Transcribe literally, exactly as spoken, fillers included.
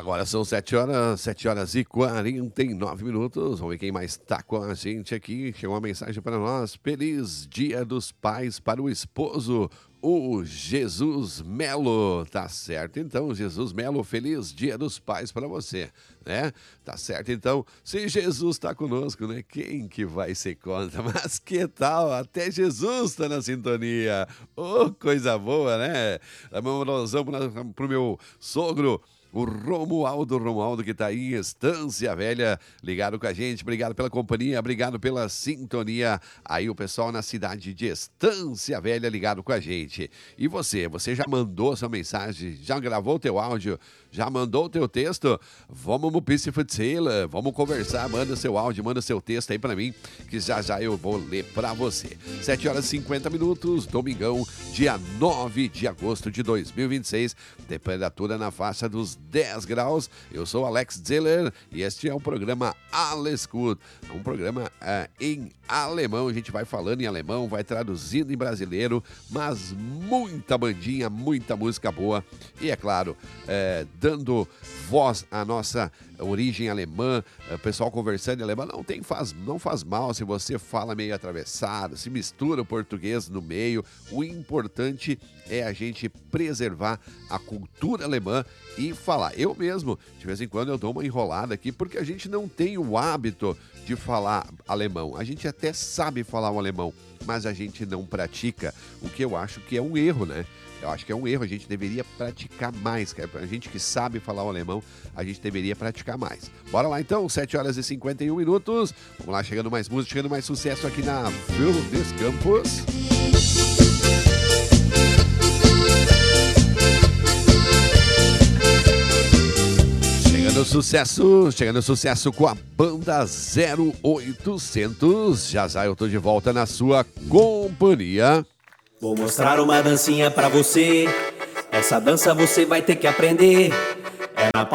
Agora são sete horas, sete horas e quarenta e nove minutos. Vamos ver quem mais está com a gente aqui. Chegou uma mensagem para nós. Feliz Dia dos Pais para o esposo, o Jesus Melo. Tá certo, então, Jesus Melo, feliz Dia dos Pais para você, né? Tá certo, então, se Jesus está conosco, né? Quem que vai ser contra? Mas que tal? Até Jesus está na sintonia. Oh, coisa boa, né? Nós vamos para o meu sogro, o Romualdo, Romualdo que está aí em Estância Velha, ligado com a gente. Obrigado pela companhia, obrigado pela sintonia. Aí o pessoal na cidade de Estância Velha ligado com a gente. E você, você já mandou sua mensagem? Já gravou teu áudio? Já mandou o teu texto? Vamos no Pice Futsela, vamos conversar. Manda seu áudio, manda seu texto aí pra mim, que já já eu vou ler pra você. sete horas e cinquenta minutos, domingão, dia nove de agosto de dois mil e vinte e seis. Temperatura na faixa dos dez graus. Eu sou Alex Zeller e este é o programa Alles Gut. É um programa é, em alemão. A gente vai falando em alemão, vai traduzindo em brasileiro, mas muita bandinha, muita música boa. E é claro, é, dando voz à nossa origem alemã, o pessoal conversando em alemão, não, tem, faz, não faz mal se você fala meio atravessado, se mistura o português no meio. O importante é a gente preservar a cultura alemã e falar. Eu mesmo, de vez em quando, eu dou uma enrolada aqui, porque a gente não tem o hábito de falar alemão. A gente até sabe falar o alemão, mas a gente não pratica, o que eu acho que é um erro, né? Eu acho que é um erro, a gente deveria praticar mais, cara. A gente que sabe falar o alemão, a gente deveria praticar mais. Bora lá então, sete horas e cinquenta e um minutos. Vamos lá, chegando mais música, chegando mais sucesso aqui na Verdes Campos. Chegando sucesso, chegando sucesso com a banda zero oitocentos. Já já eu tô de volta na sua companhia. Vou mostrar uma dancinha pra você. Essa dança você vai ter que aprender. É na